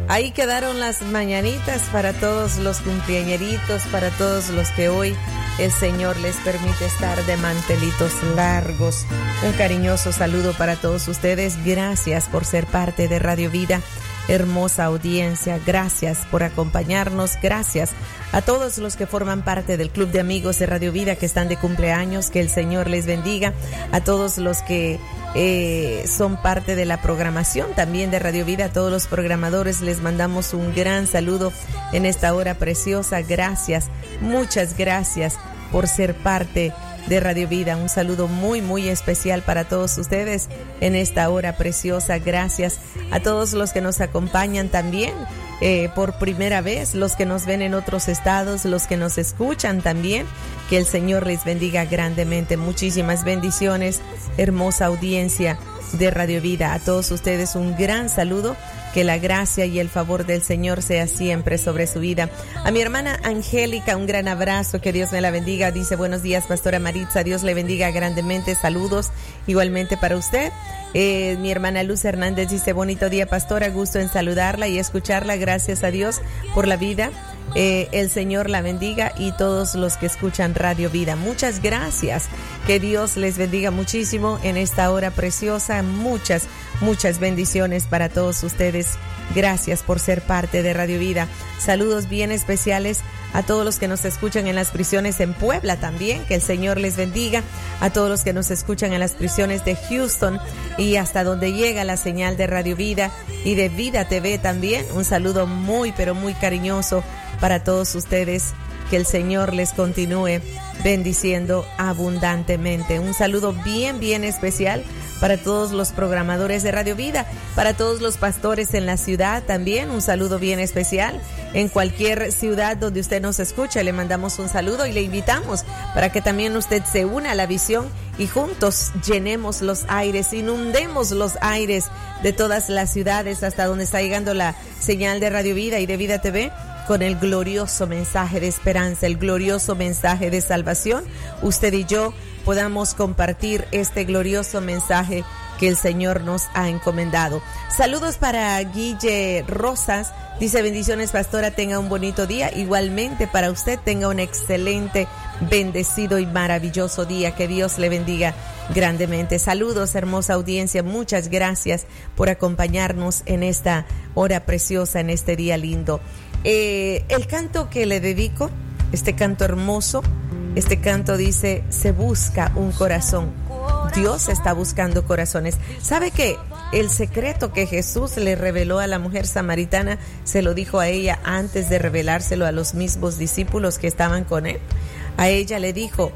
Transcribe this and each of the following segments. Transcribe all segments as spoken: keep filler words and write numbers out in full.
Ahí quedaron las mañanitas para todos los cumpleañeritos, para todos los que hoy el Señor les permite estar de mantelitos largos. Un cariñoso saludo para todos ustedes. Gracias por ser parte de Radio Vida. Hermosa audiencia, gracias por acompañarnos, gracias a todos los que forman parte del Club de Amigos de Radio Vida que están de cumpleaños, que el Señor les bendiga, a todos los que eh, son parte de la programación también de Radio Vida, a todos los programadores les mandamos un gran saludo en esta hora preciosa, gracias, muchas gracias por ser parte de Radio Vida. Un saludo muy muy especial para todos ustedes en esta hora preciosa. Gracias a todos los que nos acompañan también eh, por primera vez, los que nos ven en otros estados, los que nos escuchan también. Que el Señor les bendiga grandemente. Muchísimas bendiciones, hermosa audiencia de Radio Vida. A todos ustedes un gran saludo. Que la gracia y el favor del Señor sea siempre sobre su vida. A mi hermana Angélica, un gran abrazo, que Dios me la bendiga. Dice, buenos días, Pastora Maritza, Dios le bendiga grandemente, saludos igualmente para usted. Eh, mi hermana Luz Hernández dice, bonito día, Pastora, gusto en saludarla y escucharla, gracias a Dios por la vida. Eh, el Señor la bendiga y todos los que escuchan Radio Vida. Muchas gracias. Que Dios les bendiga muchísimo en esta hora preciosa. Muchas, muchas bendiciones para todos ustedes. Gracias por ser parte de Radio Vida. Saludos bien especiales a todos los que nos escuchan en las prisiones en Puebla también. Que el Señor les bendiga. A todos los que nos escuchan en las prisiones de Houston y hasta donde llega la señal de Radio Vida y de Vida T V también. Un saludo muy, pero muy cariñoso para todos ustedes, que el Señor les continúe bendiciendo abundantemente. Un saludo bien, bien especial para todos los programadores de Radio Vida, para todos los pastores en la ciudad también, un saludo bien especial. En cualquier ciudad donde usted nos escucha, le mandamos un saludo y le invitamos para que también usted se una a la visión y juntos llenemos los aires, inundemos los aires de todas las ciudades hasta donde está llegando la señal de Radio Vida y de Vida T V, con el glorioso mensaje de esperanza, el glorioso mensaje de salvación. Usted y yo podamos compartir este glorioso mensaje que el Señor nos ha encomendado. Saludos para Guille Rosas. Dice, bendiciones, Pastora, tenga un bonito día. Igualmente para usted, tenga un excelente, bendecido y maravilloso día. Que Dios le bendiga grandemente. Saludos, hermosa audiencia. Muchas gracias por acompañarnos en esta hora preciosa, en este día lindo. Eh, el canto que le dedico, este canto hermoso, este canto dice, se busca un corazón. Dios está buscando corazones. ¿Sabe qué? El secreto que Jesús le reveló a la mujer samaritana, se lo dijo a ella antes de revelárselo a los mismos discípulos que estaban con él. A ella le dijo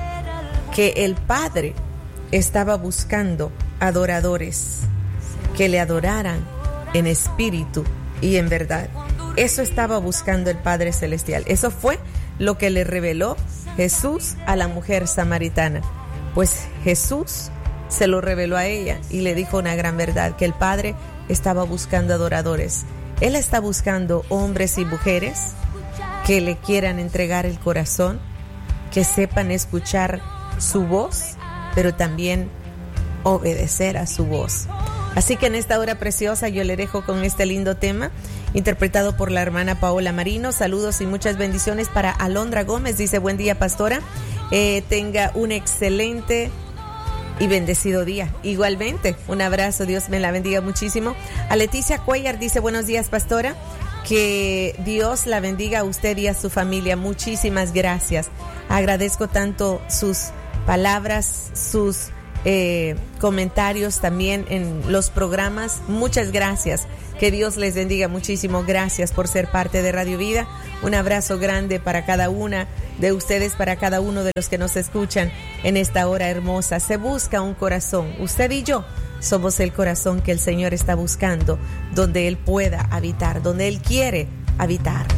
que el Padre estaba buscando adoradores que le adoraran en espíritu y en verdad. Eso estaba buscando el Padre Celestial. Eso fue lo que le reveló Jesús a la mujer samaritana. Pues Jesús se lo reveló a ella y le dijo una gran verdad, que el Padre estaba buscando adoradores. Él está buscando hombres y mujeres que le quieran entregar el corazón, que sepan escuchar su voz, pero también obedecer a su voz. Así que en esta hora preciosa yo le dejo con este lindo tema, interpretado por la hermana Paola Marino. Saludos y muchas bendiciones para Alondra Gómez. Dice, buen día, Pastora. Eh, tenga un excelente y bendecido día. Igualmente, un abrazo, Dios me la bendiga muchísimo. A Leticia Cuellar dice, buenos días, Pastora. Que Dios la bendiga a usted y a su familia. Muchísimas gracias. Agradezco tanto sus palabras, sus eh, comentarios también en los programas. Muchas gracias. Que Dios les bendiga muchísimo. Gracias por ser parte de Radio Vida. Un abrazo grande para cada una de ustedes, para cada uno de los que nos escuchan en esta hora hermosa. Se busca un corazón. Usted y yo somos el corazón que el Señor está buscando, donde Él pueda habitar, donde Él quiere habitar.